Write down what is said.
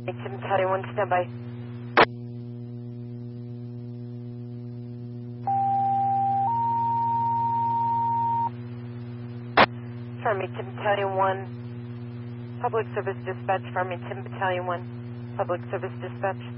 Farmington Battalion 1, standby. Farmington Battalion 1, Public Service Dispatch, Farmington Battalion 1, Public Service Dispatch.